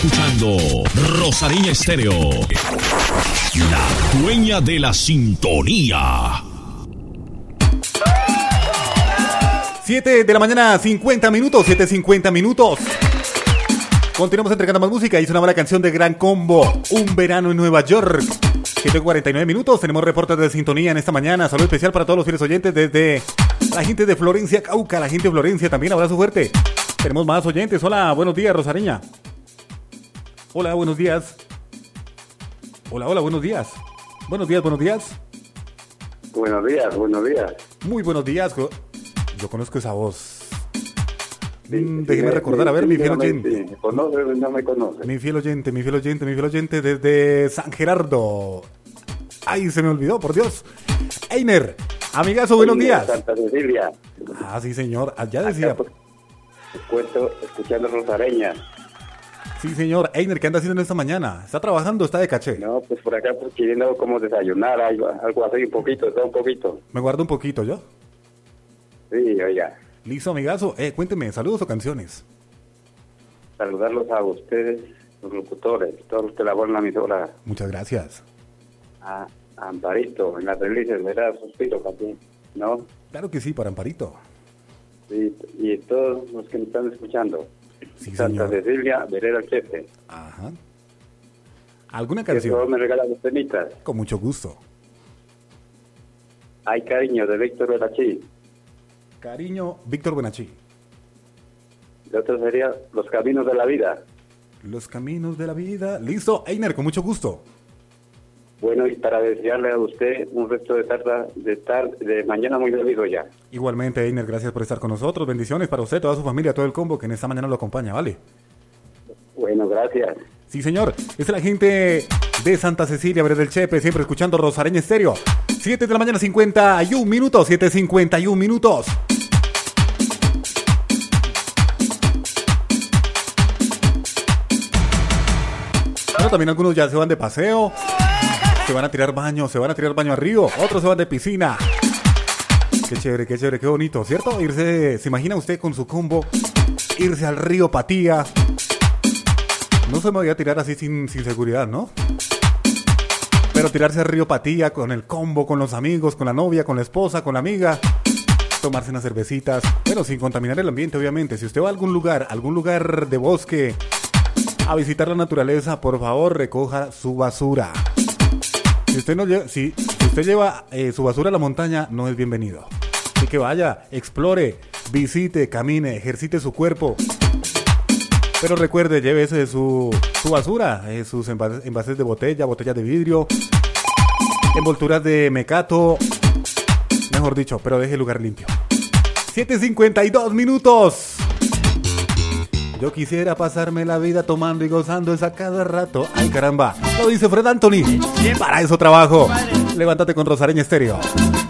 Escuchando Rosareña Estéreo, la dueña de la sintonía. 7 de la mañana, 50 minutos, 7:50 minutos. Continuamos entregando más música y sonaba la canción de Gran Combo, Un verano en Nueva York. 7:49 minutos, tenemos reportes de sintonía en esta mañana. Saludo especial para todos los fieles oyentes desde la gente de Florencia, Cauca, la gente de Florencia también, abrazo fuerte. Tenemos más oyentes. Hola, buenos días, Rosareña. Hola, buenos días. Hola, buenos días. Buenos días. Buenos días. Muy buenos días. Yo conozco esa voz. Déjeme recordar, a ver, mi fiel oyente. No me conoce. Mi fiel oyente desde San Gerardo. Ay, se me olvidó, por Dios. Einer, amigazo, buenos días. Santa Cecilia. Ah, sí, señor. Ya decía. Escuchando Rosareña. Sí, señor. Einer, ¿qué anda haciendo en esta mañana? ¿Está trabajando o está de caché? No, pues por acá, pues queriendo como desayunar, algo así, un poquito. ¿Me guardo un poquito yo? Sí, oiga. Listo, amigazo. Cuénteme, ¿saludos o canciones? Saludarlos a ustedes, los locutores, todos los que laboran la emisora. Muchas gracias. A Amparito, en las delicias, ¿verdad? Suspiro también, ¿no? Claro que sí, para Amparito. Sí, y todos los que me están escuchando. Sí, Santa señor. Cecilia, Vereda Chepe. Ajá. ¿Alguna Que canción? todos me regalan los temitas. Con mucho gusto. Hay cariño, de Víctor Belachí. Cariño, Víctor Buenachí. El otro sería Los Caminos de la Vida. Los caminos de la vida. Listo, Einer, con mucho gusto. Bueno, y para desearle a usted un resto de mañana muy feliz ya. Igualmente, Einer, gracias por estar con nosotros. Bendiciones para usted, toda su familia, todo el combo que en esta mañana lo acompaña, ¿vale? Bueno, gracias. Sí, señor. Es la gente de Santa Cecilia, Vereda del Chepe, siempre escuchando Rosareña Estéreo. 7 de la mañana, 51 minutos. 7:51 minutos. Bueno, también algunos ya se van de paseo. Se van a tirar baño al río. Otros se van de piscina. Qué chévere, qué bonito, ¿cierto? Se imagina usted con su combo, irse al río Patía. No se me voy a tirar así sin seguridad, ¿no? Pero tirarse al río Patía con el combo, con los amigos, con la novia, con la esposa, con la amiga. Tomarse unas cervecitas, pero sin contaminar el ambiente, obviamente. Si usted va a algún lugar de bosque, a visitar la naturaleza, por favor, recoja su basura. Si usted lleva su basura a la montaña, no es bienvenido. Así que vaya, explore, visite, camine, ejercite su cuerpo. Pero recuerde, llévese su basura, sus envases de botellas de vidrio, envolturas de mecato, mejor dicho, pero deje el lugar limpio. 7:52 minutos. Yo quisiera pasarme la vida tomando y gozando esa cada rato. Ay, caramba, lo dice Fred Anthony. Para eso trabajo. Levántate con Rosareña Estéreo.